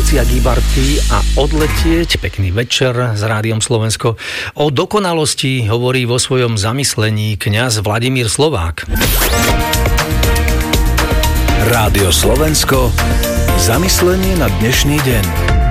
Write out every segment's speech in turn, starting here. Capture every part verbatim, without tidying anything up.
Lucia Gibarty a Odletieť. Pekný večer s Rádiom Slovensko. O dokonalosti hovorí vo svojom zamyslení kňaz Vladimír Slovák. Rádio Slovensko. Zamyslenie na dnešný deň.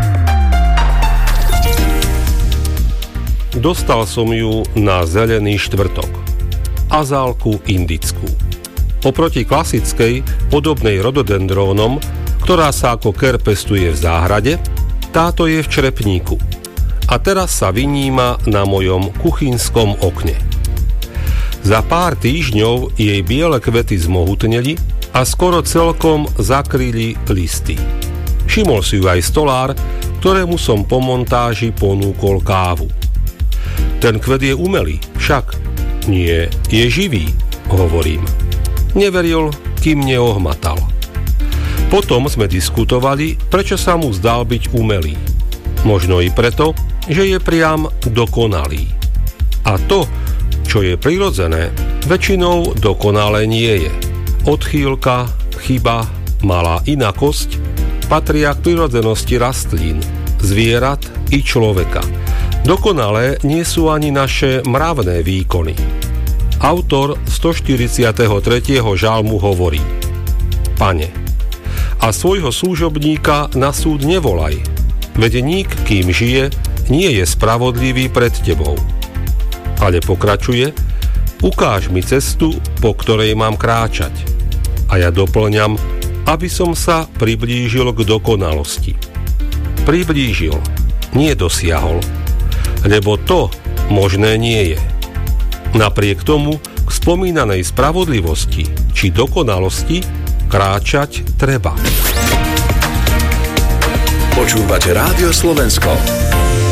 Dostal som ju na zelený štvrtok. Azálku indickú. Oproti klasickej, podobnej rododendrónom, ktorá sa ako ker pestuje v záhrade, táto je v črepníku. A teraz sa vyníma na mojom kuchynskom okne. Za pár týždňov jej biele kvety zmohutneli a skoro celkom zakryli listy. Všimol si ju aj stolár, ktorému som po montáži ponúkol kávu. Ten kvet je umelý, však nie, je živý, hovorím. Neveril, kým neohmatal. Potom sme diskutovali, prečo sa mu zdal byť umelý. Možno i preto, že je priam dokonalý. A to, čo je prirodzené, väčšinou dokonalé nie je. Odchýlka, chyba, malá inakosť patria k prirodzenosti rastlín, zvierat i človeka. Dokonalé nie sú ani naše mravné výkony. Autor stoštyridsiateho tretieho žalmu hovorí: Pane, a svojho služobníka na súd nevolaj, veď nik, kým žije, nie je spravodlivý pred tebou. Ale pokračuje: ukáž mi cestu, po ktorej mám kráčať. A ja doplňam, aby som sa priblížil k dokonalosti. Priblížil, nie dosiahol, lebo to možné nie je. Napriek tomu k spomínanej spravodlivosti či dokonalosti kráčať treba. Počúvate Rádio Slovensko.